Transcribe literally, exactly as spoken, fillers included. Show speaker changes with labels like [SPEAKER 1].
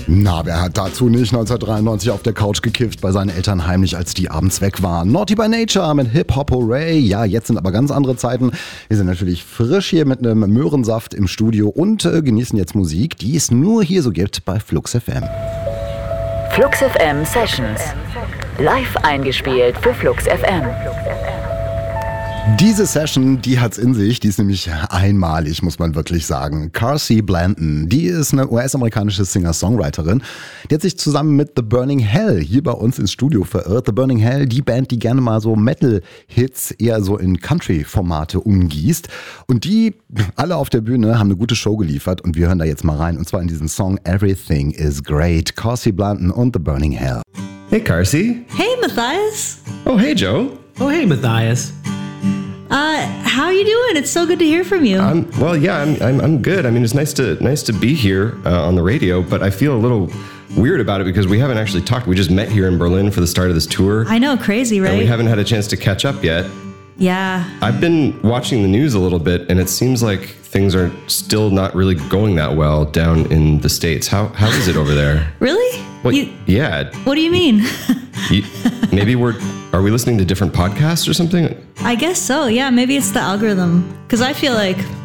[SPEAKER 1] Na, wer hat dazu nicht neunzehnhundertdreiundneunzig auf der Couch gekifft bei seinen Eltern heimlich, als die abends weg waren? Naughty by Nature mit Hip Hop Hooray. Ja, jetzt sind aber ganz andere Zeiten. Wir sind natürlich frisch hier mit einem Möhrensaft im Studio und äh, genießen jetzt Musik, die es nur hier so gibt bei Flux F M.
[SPEAKER 2] Flux F M Sessions. Live eingespielt für Flux F M.
[SPEAKER 1] Diese Session, die hat's in sich, die ist nämlich einmalig, muss man wirklich sagen. Carsey Blanton, die ist eine U S-amerikanische Singer-Songwriterin. Die hat sich zusammen mit The Burning Hell hier bei uns ins Studio verirrt. The Burning Hell, die Band, die gerne mal so Metal-Hits eher so in Country-Formate umgießt. Und die, alle auf der Bühne, haben eine gute Show geliefert und wir hören da jetzt mal rein. Und zwar in diesen Song Everything is Great. Carsey Blanton und The Burning Hell.
[SPEAKER 3] Hey, Carsey.
[SPEAKER 4] Hey, Matthias.
[SPEAKER 3] Oh, hey, Joe.
[SPEAKER 5] Oh, hey, Matthias.
[SPEAKER 4] Uh, how are you doing? It's so good to hear from you.
[SPEAKER 3] Um, well, yeah, I'm, I'm I'm good. I mean, it's nice to nice to be here uh, on the radio, but I feel a little weird about it because we haven't actually talked. We just met here in Berlin for the start of this tour.
[SPEAKER 4] I know, crazy, right?
[SPEAKER 3] And we haven't had a chance to catch up yet.
[SPEAKER 4] Yeah.
[SPEAKER 3] I've been watching the news a little bit, and it seems like things are still not really going that well down in the States. How how is it over there?
[SPEAKER 4] Really?
[SPEAKER 3] Well,
[SPEAKER 4] You-
[SPEAKER 3] yeah.
[SPEAKER 4] What do you mean?
[SPEAKER 3] You, maybe we're are we listening to different podcasts or something?
[SPEAKER 4] I guess so. Yeah, maybe it's the algorithm. Because I feel like